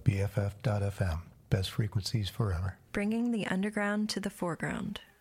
BFF.FM. Best frequencies forever. Bringing the underground to the foreground.